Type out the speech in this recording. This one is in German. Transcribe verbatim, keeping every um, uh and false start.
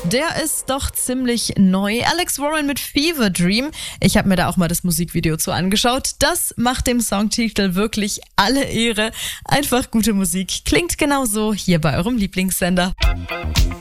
Der ist doch ziemlich neu. Alex Warren mit Fever Dream. Ich habe mir da auch mal das Musikvideo zu angeschaut. Das macht dem Songtitel wirklich alle Ehre. Einfach gute Musik. Klingt genauso hier bei eurem Lieblingssender.